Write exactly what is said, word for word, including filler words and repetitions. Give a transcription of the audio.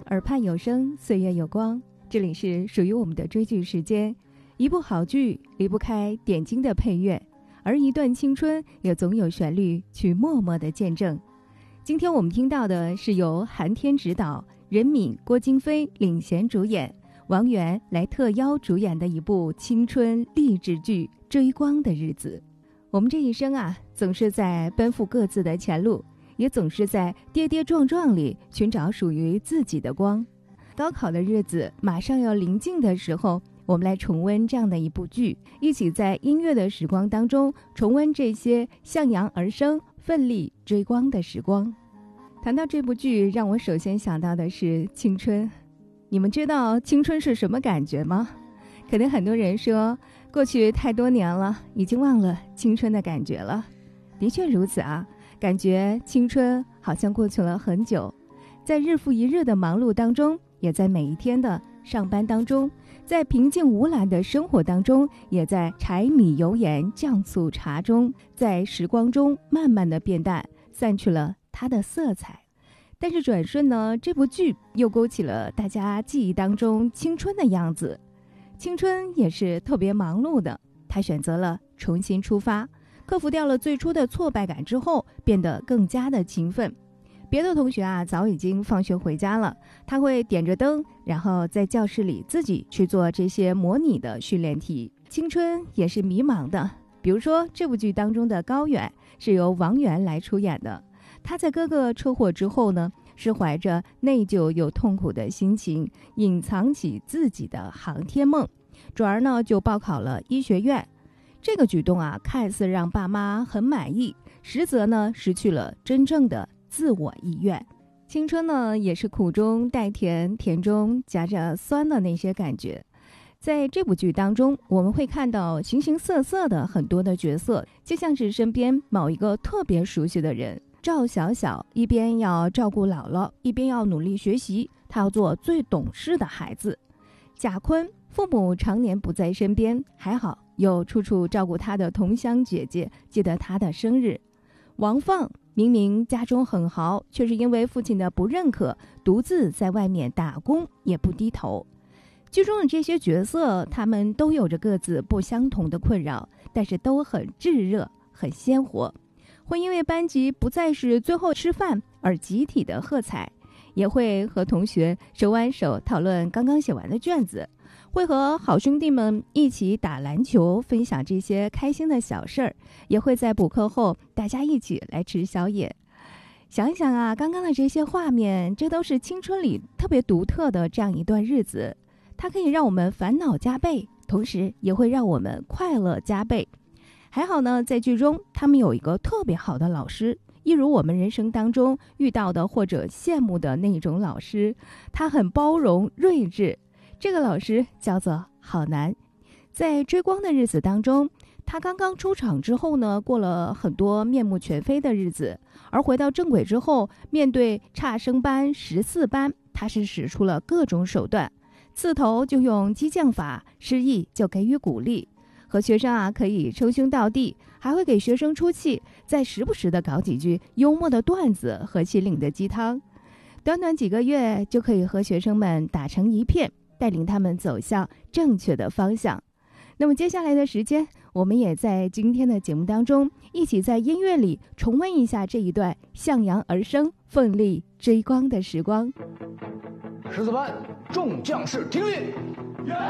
耳畔有声，岁月有光。这里是属于我们的追剧时间。一部好剧离不开点睛的配乐，而一段青春也总有旋律去默默的见证。今天我们听到的是由韩天执导，任敏、郭京飞领衔主演，王源来特邀主演的一部青春励志剧《追光的日子》。我们这一生啊，总是在奔赴各自的前路，也总是在跌跌撞撞里寻找属于自己的光。高考的日子马上要临近的时候，我们来重温这样的一部剧，一起在音乐的时光当中重温这些向阳而生、奋力追光的时光。谈到这部剧，让我首先想到的是青春。你们知道青春是什么感觉吗？可能很多人说，过去太多年了，已经忘了青春的感觉了。的确如此啊，感觉青春好像过去了很久，在日复一日的忙碌当中，也在每一天的上班当中，在平静无澜的生活当中，也在柴米油盐酱醋茶中，在时光中慢慢的变淡，散去了它的色彩。但是转瞬呢，这部剧又勾起了大家记忆当中青春的样子。青春也是特别忙碌的，他选择了重新出发，克服掉了最初的挫败感之后，变得更加的勤奋。别的同学啊，早已经放学回家了，他会点着灯，然后在教室里自己去做这些模拟的训练题。青春也是迷茫的，比如说这部剧当中的高远是由王源来出演的，他在哥哥车祸之后呢，是怀着内疚又痛苦的心情，隐藏起自己的航天梦，转而呢就报考了医学院。这个举动啊，看似让爸妈很满意，实则呢失去了真正的自我意愿。青春呢也是苦中带甜，甜中夹着酸的那些感觉。在这部剧当中，我们会看到形形色色的很多的角色，就像是身边某一个特别熟悉的人。赵小小一边要照顾姥姥，一边要努力学习，他要做最懂事的孩子。贾坤父母常年不在身边，还好有处处照顾他的同乡姐姐，记得他的生日。王放明明家中很豪，却是因为父亲的不认可，独自在外面打工也不低头。剧中的这些角色，他们都有着各自不相同的困扰，但是都很炙热，很鲜活。会因为班级不再是最后吃饭而集体的喝彩，也会和同学手挽手讨论刚刚写完的卷子，会和好兄弟们一起打篮球，分享这些开心的小事儿，也会在补课后大家一起来吃宵夜。想一想啊，刚刚的这些画面，这都是青春里特别独特的这样一段日子，它可以让我们烦恼加倍，同时也会让我们快乐加倍。还好呢，在剧中他们有一个特别好的老师，一如我们人生当中遇到的或者羡慕的那种老师，他很包容睿智。这个老师叫做郝楠。在追光的日子当中，他刚刚出场之后呢，过了很多面目全非的日子，而回到正轨之后，面对差生班、十四班，他是使出了各种手段，刺头就用激将法，失意就给予鼓励。和学生啊可以称兄道弟，还会给学生出气，再时不时的搞几句幽默的段子和心灵的鸡汤。短短几个月就可以和学生们打成一片，带领他们走向正确的方向。那么接下来的时间，我们也在今天的节目当中，一起在音乐里重温一下这一段向阳而生、奋力追光的时光。 十四班众将士听令，